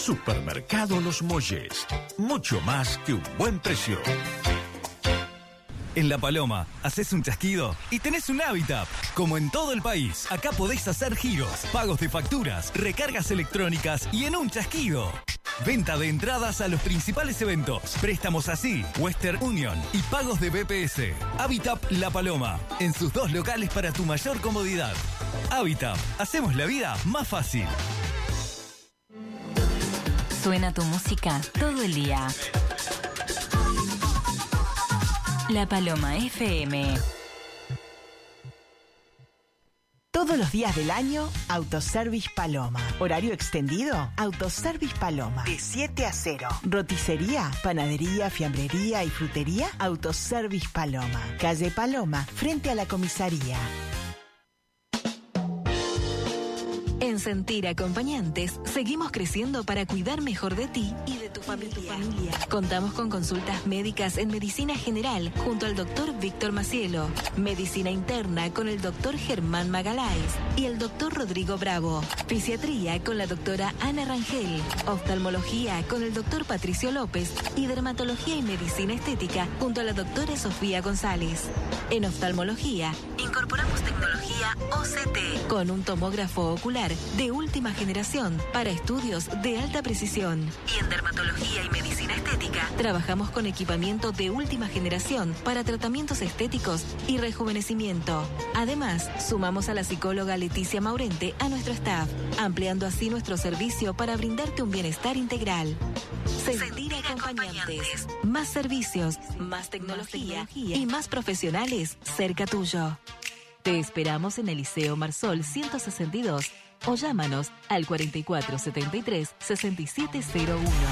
Supermercado Los Molles. Mucho más que un buen precio. En La Paloma, haces un chasquido y tenés un Habitap. Como en todo el país, acá podés hacer giros, pagos de facturas, recargas electrónicas y en un chasquido. Venta de entradas a los principales eventos, préstamos así, Western Union y pagos de BPS. Habitap La Paloma, en sus 2 locales para tu mayor comodidad. Habitap, hacemos la vida más fácil. Suena tu música todo el día. La Paloma FM. Todos los días del año, Autoservice Paloma. Horario extendido, Autoservice Paloma. De 7 a 0. Roticería, panadería, fiambrería y frutería, Autoservice Paloma. Calle Paloma, frente a la comisaría. En Sentir Acompañantes, seguimos creciendo para cuidar mejor de ti y de tu familia. Contamos con consultas médicas en medicina general junto al doctor Víctor Macielo, medicina interna con el doctor Germán Magaláes y el doctor Rodrigo Bravo, fisiatría con la doctora Ana Rangel, oftalmología con el doctor Patricio López y dermatología y medicina estética junto a la doctora Sofía González. En oftalmología, incorporamos tecnología OCT con un tomógrafo ocular de última generación para estudios de alta precisión. Y en dermatología y medicina estética, trabajamos con equipamiento de última generación para tratamientos estéticos y rejuvenecimiento. Además, sumamos a la psicóloga Leticia Maurente a nuestro staff, ampliando así nuestro servicio para brindarte un bienestar integral. Sentir Acompañantes. Más servicios, más tecnología y más profesionales cerca tuyo. Te esperamos en el Liceo Marsol 162 o llámanos al 4473-6701.